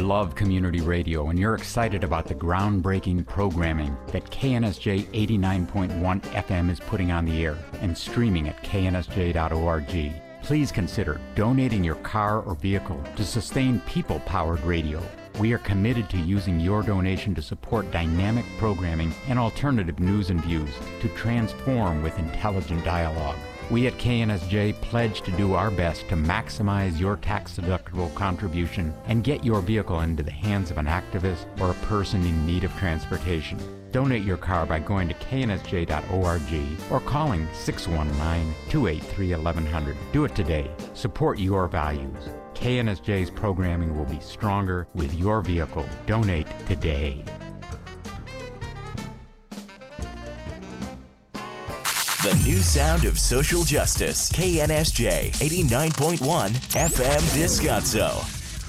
love community radio and you're excited about the groundbreaking programming that KNSJ 89.1 FM is putting on the air and streaming at knsj.org, please consider donating your car or vehicle to sustain people-powered radio. We are committed to using your donation to support dynamic programming and alternative news and views to transform with intelligent dialogue. We at KNSJ pledge to do our best to maximize your tax-deductible contribution and get your vehicle into the hands of an activist or a person in need of transportation. Donate your car by going to knsj.org or calling 619-283-1100. Do it today. Support your values. KNSJ's programming will be stronger with your vehicle. Donate today. The new sound of social justice. KNSJ 89.1 FM Discazzo.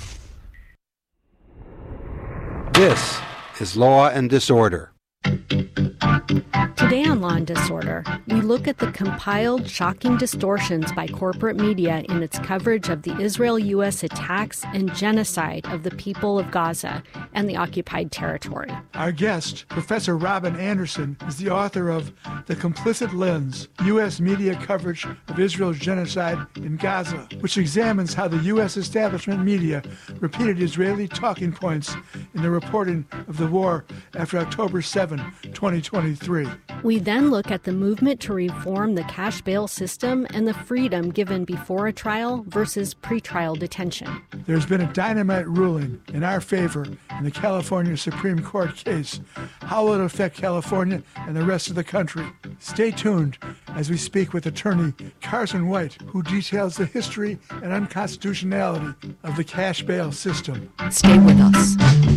This is Law and Disorder. Today on Law and Disorder, we look at the compiled shocking distortions by corporate media in its coverage of the Israel-U.S. attacks and genocide of the people of Gaza and the occupied territory. Our guest, Professor Robin Anderson, is the author of The Complicit Lens, U.S. Media Coverage of Israel's Genocide in Gaza, which examines how the U.S. establishment media repeated Israeli talking points in the reporting of the war after October 7, 2023. We then look at the movement to reform the cash bail system and the freedom given before a trial versus pretrial detention. There's been a dynamite ruling in our favor in the California Supreme Court case. How will it affect California and the rest of the country? Stay tuned as we speak with attorney Carson White, who details the history and unconstitutionality of the cash bail system. Stay with us.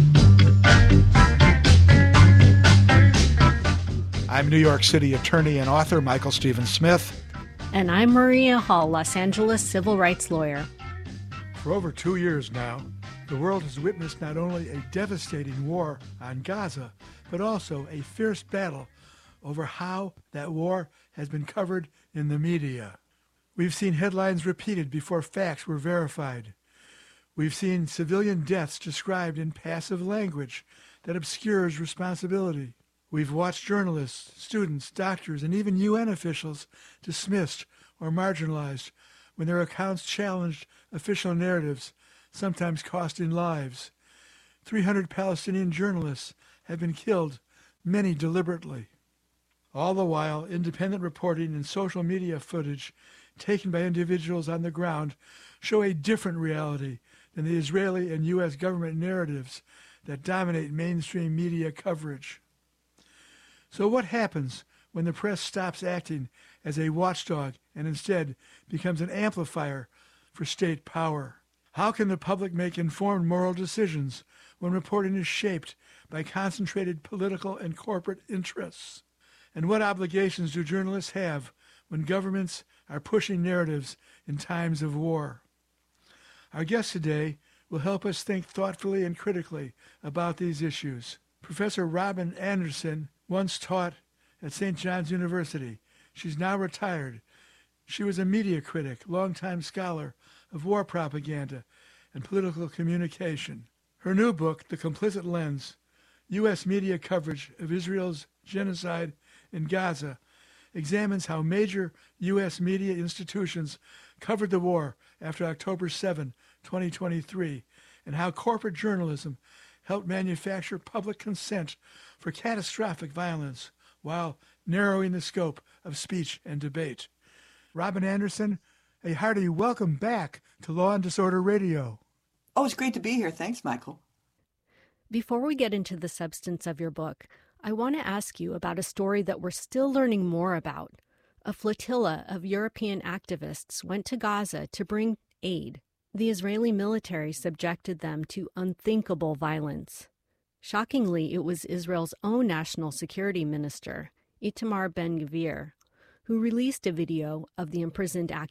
I'm New York City attorney and author Michael Stephen Smith. And I'm Maria Hall, Los Angeles civil rights lawyer. For over 2 years now, the world has witnessed not only a devastating war on Gaza, but also a fierce battle over how that war has been covered in the media. We've seen headlines repeated before facts were verified. We've seen civilian deaths described in passive language that obscures responsibility. We've watched journalists, students, doctors, and even UN officials dismissed or marginalized when their accounts challenged official narratives, sometimes costing lives. 300 Palestinian journalists have been killed, many deliberately. All the while, independent reporting and social media footage taken by individuals on the ground show a different reality than the Israeli and U.S. government narratives that dominate mainstream media coverage. So what happens when the press stops acting as a watchdog and instead becomes an amplifier for state power? How can the public make informed moral decisions when reporting is shaped by concentrated political and corporate interests? And what obligations do journalists have when governments are pushing narratives in times of war? Our guest today will help us think thoughtfully and critically about these issues. Professor Robin Anderson once taught at St. John's University. She's now retired. She was a media critic, longtime scholar of war propaganda and political communication. Her new book, The Complicit Lens, U.S. Media Coverage of Israel's Genocide in Gaza, examines how major U.S. media institutions covered the war after October 7, 2023, and how corporate journalism helped manufacture public consent for catastrophic violence while narrowing the scope of speech and debate. Robin Anderson, a hearty welcome back to Law and Disorder Radio. Oh, it's great to be here. Thanks, Michael. Before we get into the substance of your book, I want to ask you about a story that we're still learning more about. A flotilla of European activists went to Gaza to bring aid. The Israeli military subjected them to unthinkable violence. Shockingly, it was Israel's own national security minister, Itamar Ben-Gvir, who released a video of the imprisoned